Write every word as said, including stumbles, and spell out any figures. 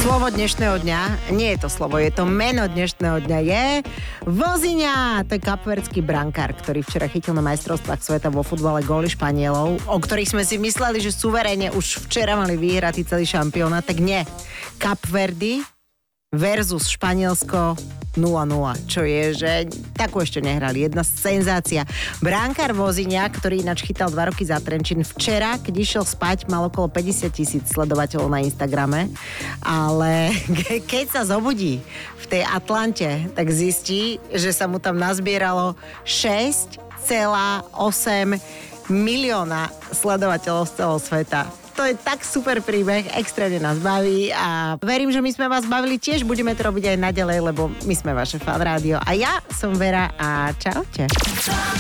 Slovo dnešného dňa, nie je to slovo, je to meno dnešného dňa, je Voziňa. To je kapverdský brankár, ktorý včera chytil na majstrovstvách sveta vo futbale góly Španielov, o ktorých sme si mysleli, že suverénne už včera mali vyhrať celý šampionát, tak nie. Kapverdy versus Španielsko nula nula, čo je, že takú ešte nehrali. Jedna senzácia. Brankár Voziňa, ktorý ináč chytal dva roky za Trenčín, včera, keď išiel spať, mal okolo päťdesiat tisíc sledovateľov na Instagrame, ale keď sa zobudí v tej Atlante, tak zistí, že sa mu tam nazbieralo šesť celá osem milióna sledovateľov z celého sveta. To je tak super príbeh, extrémne nás baví a verím, že my sme vás bavili tiež, budeme to robiť aj naďalej, lebo my sme vaše fan rádio. A ja som Vera a čaute.